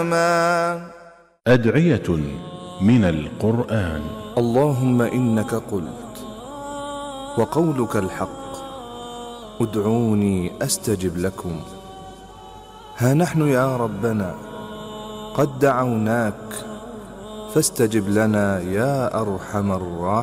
أدعية من القرآن. اللهم إنك قلت وقولك الحق، ادعوني أستجب لكم. ها نحن يا ربنا قد دعوناك فاستجب لنا يا أرحم الراحمين.